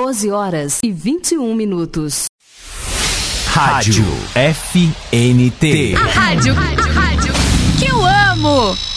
12h21. Rádio FNT. A rádio que eu amo.